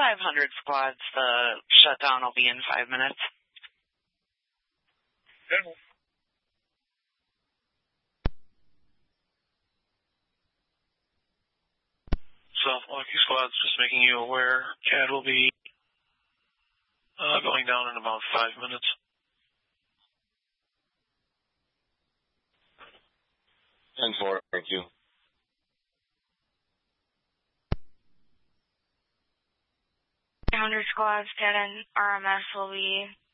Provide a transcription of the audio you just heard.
500 squads, the shutdown will be in 5 minutes. Okay. South Milwaukee squads, just making you aware, CAD will be going down in about 5 minutes. 10-4, thank you. Squads, CAD and RMS will be